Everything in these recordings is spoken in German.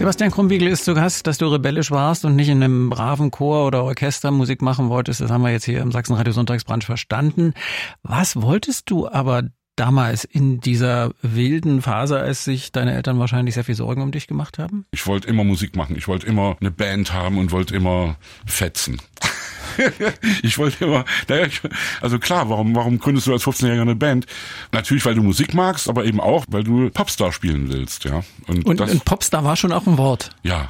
Sebastian Krumbiegel ist zu Gast, dass du rebellisch warst und nicht in einem braven Chor oder Orchester Musik machen wolltest. Das haben wir jetzt hier im Sachsenradio Sonntagsbrunch verstanden. Was wolltest du aber damals in dieser wilden Phase, als sich deine Eltern wahrscheinlich sehr viel Sorgen um dich gemacht haben? Ich wollte immer Musik machen. Ich wollte immer eine Band haben und wollte immer fetzen. Ich wollte immer, also klar, warum gründest du als 15-Jähriger eine Band? Natürlich, weil du Musik magst, aber eben auch, weil du Popstar spielen willst, ja. Und Popstar war schon auch ein Wort. Ja.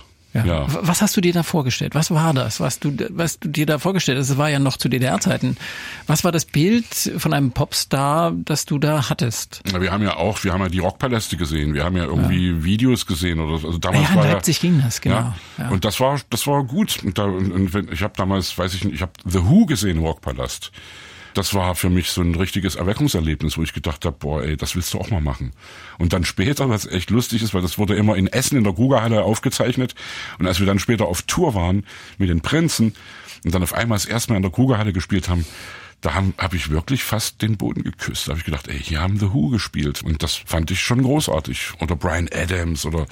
Was hast du dir da vorgestellt? Was war das, was du dir da vorgestellt hast? Es war ja noch zu DDR-Zeiten. Was war das Bild von einem Popstar, das du da hattest? Wir haben ja die Rockpaläste gesehen. Wir haben ja irgendwie Videos gesehen oder so. Also damals in Leipzig ging das, genau. Ja. Und das war gut. Und ich habe damals, ich habe The Who gesehen im Rockpalast. Das war für mich so ein richtiges Erweckungserlebnis, wo ich gedacht habe, boah, ey, das willst du auch mal machen. Und dann später, was echt lustig ist, weil das wurde immer in Essen in der Grugerhalle aufgezeichnet. Und als wir dann später auf Tour waren mit den Prinzen und dann auf einmal das erste Mal in der Grugerhalle gespielt haben, da hab ich wirklich fast den Boden geküsst. Da habe ich gedacht, ey, hier haben The Who gespielt. Und das fand ich schon großartig. Oder Bryan Adams oder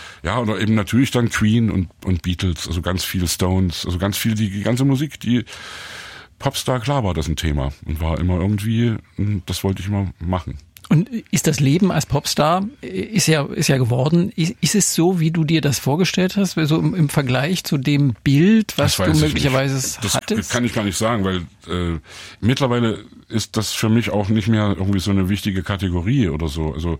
eben natürlich dann Queen und Beatles, also ganz viele Stones, also ganz viel die ganze Musik, die Popstar, klar war das ein Thema und war immer irgendwie, das wollte ich immer machen. Und ist das Leben als Popstar, ist ja geworden, ist es so, wie du dir das vorgestellt hast, so im Vergleich zu dem Bild, was du möglicherweise hattest? Das kann ich gar nicht sagen, weil mittlerweile ist das für mich auch nicht mehr irgendwie so eine wichtige Kategorie oder so. Also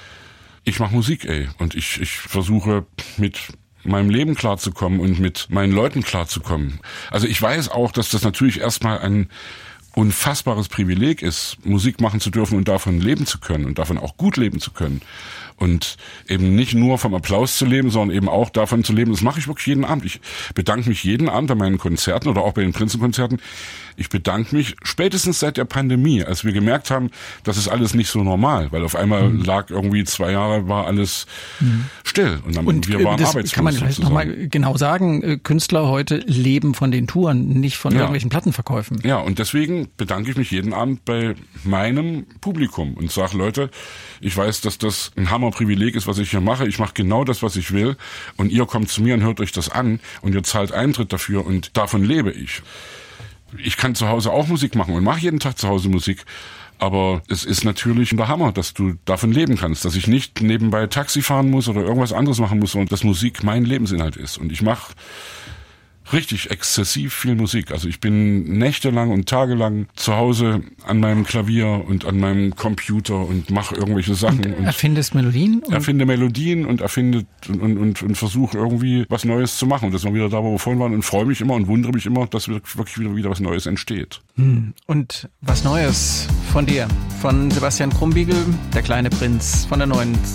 ich mache Musik, und ich versuche mit meinem Leben klarzukommen und mit meinen Leuten klarzukommen. Also ich weiß auch, dass das natürlich erstmal ein unfassbares Privileg ist, Musik machen zu dürfen und davon leben zu können und davon auch gut leben zu können. Und eben nicht nur vom Applaus zu leben, sondern eben auch davon zu leben. Das mache ich wirklich jeden Abend. Ich bedanke mich jeden Abend bei meinen Konzerten oder auch bei den Prinzenkonzerten. Ich bedanke mich spätestens seit der Pandemie, als wir gemerkt haben, das ist alles nicht so normal, weil auf einmal lag irgendwie 2 Jahre, war alles still und wir waren arbeitslos. Kann man vielleicht nochmal genau sagen, Künstler heute leben von den Touren, nicht von irgendwelchen Plattenverkäufen. Ja, und deswegen bedanke ich mich jeden Abend bei meinem Publikum und sage, Leute, ich weiß, dass das ein Hammerprivileg ist, was ich hier mache. Ich mache genau das, was ich will und ihr kommt zu mir und hört euch das an und ihr zahlt Eintritt dafür und davon lebe ich. Ich kann zu Hause auch Musik machen und mache jeden Tag zu Hause Musik. Aber es ist natürlich der Hammer, dass du davon leben kannst, dass ich nicht nebenbei Taxi fahren muss oder irgendwas anderes machen muss, sondern dass Musik mein Lebensinhalt ist. Und ich mache richtig exzessiv viel Musik. Also ich bin nächtelang und tagelang zu Hause an meinem Klavier und an meinem Computer und mache irgendwelche Sachen. Und erfindest Melodien? Erfinde Melodien und versuche irgendwie was Neues zu machen. Und das ist mal wieder da, wo wir vorhin waren und freue mich immer und wundere mich immer, dass wirklich wieder was Neues entsteht. Und was Neues von dir, von Sebastian Krumbiegel, der kleine Prinz von der neuen